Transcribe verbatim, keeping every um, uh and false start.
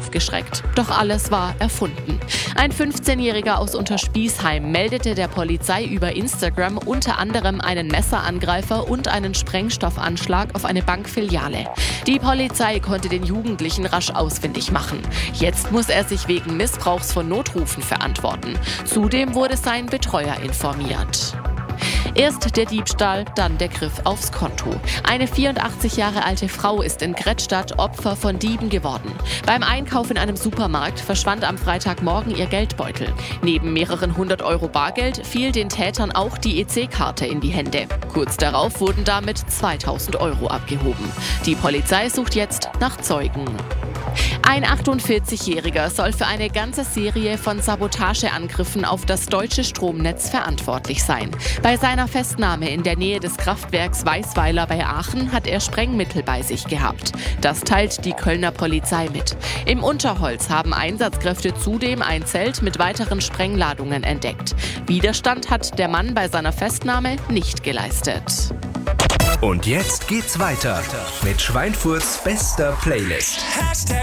aufgeschreckt. Doch alles war erfunden. Ein fünfzehnjähriger aus Unterspießheim meldete der Polizei über Instagram unter anderem einen Messerangreifer und einen Sprengstoffanschlag auf eine Bankfiliale. Die Polizei konnte den Jugendlichen rasch ausfindig machen. Jetzt muss er sich wegen Missbrauchs von Notrufen verantworten. Zudem wurde sein Betreuer informiert. Erst der Diebstahl, dann der Griff aufs Konto. Eine vierundachtzig Jahre alte Frau ist in Grettstadt Opfer von Dieben geworden. Beim Einkauf in einem Supermarkt verschwand am Freitagmorgen ihr Geldbeutel. Neben mehreren hundert Euro Bargeld fiel den Tätern auch die E C-Karte in die Hände. Kurz darauf wurden damit zweitausend Euro abgehoben. Die Polizei sucht jetzt nach Zeugen. Ein achtundvierzigjähriger soll für eine ganze Serie von Sabotageangriffen auf das deutsche Stromnetz verantwortlich sein. Bei seiner Festnahme in der Nähe des Kraftwerks Weißweiler bei Aachen hat er Sprengmittel bei sich gehabt. Das teilt die Kölner Polizei mit. Im Unterholz haben Einsatzkräfte zudem ein Zelt mit weiteren Sprengladungen entdeckt. Widerstand hat der Mann bei seiner Festnahme nicht geleistet. Und jetzt geht's weiter mit Schweinfurts bester Playlist.